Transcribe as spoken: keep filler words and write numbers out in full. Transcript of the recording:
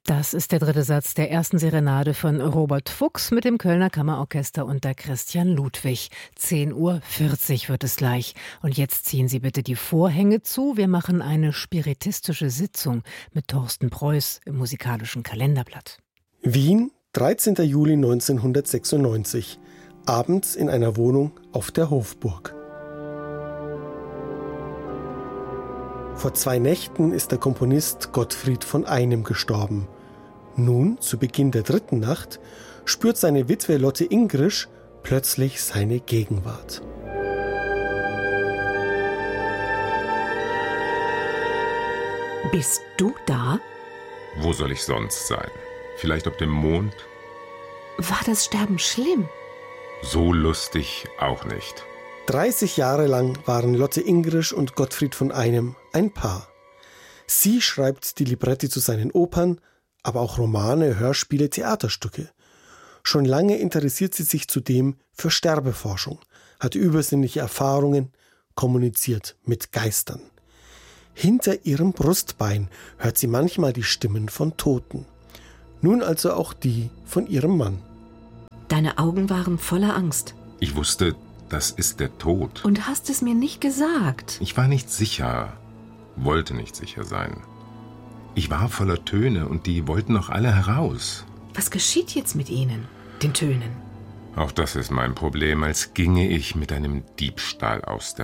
Das ist der dritte Satz der ersten Serenade von Robert Fuchs mit dem Kölner Kammerorchester unter Christian Ludwig. zehn Uhr vierzig wird es gleich. Und jetzt ziehen Sie bitte die Vorhänge zu. Wir machen eine spiritistische Sitzung mit Thorsten Preuß im musikalischen Kalenderblatt. Wien, dreizehnter Juli neunzehnhundertsechsundneunzig. Abends in einer Wohnung auf der Hofburg. Vor zwei Nächten ist der Komponist Gottfried von Einem gestorben. Nun, zu Beginn der dritten Nacht, spürt seine Witwe Lotte Ingrisch plötzlich seine Gegenwart. Bist du da? Wo soll ich sonst sein? Vielleicht auf dem Mond? War das Sterben schlimm? So lustig auch nicht. dreißig Jahre lang waren Lotte Ingrisch und Gottfried von Einem ein Paar. Sie schreibt die Libretti zu seinen Opern, aber auch Romane, Hörspiele, Theaterstücke. Schon lange interessiert sie sich zudem für Sterbeforschung, hat übersinnliche Erfahrungen, kommuniziert mit Geistern. Hinter ihrem Brustbein hört sie manchmal die Stimmen von Toten. Nun also auch die von ihrem Mann. Deine Augen waren voller Angst. Ich wusste, das ist der Tod. Und hast es mir nicht gesagt. Ich war nicht sicher, wollte nicht sicher sein. Ich war voller Töne und die wollten noch alle heraus. Was geschieht jetzt mit ihnen, den Tönen? Auch das ist mein Problem, als ginge ich mit einem Diebstahl aus der